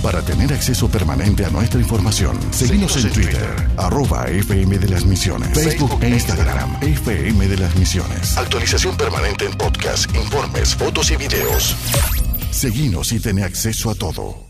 Para tener acceso permanente a nuestra información, seguimos en Twitter, @FM de las Misiones, Facebook e Instagram, FM de las Misiones. Actualización permanente en podcast, informes, fotos y videos. Seguinos y ten acceso a todo.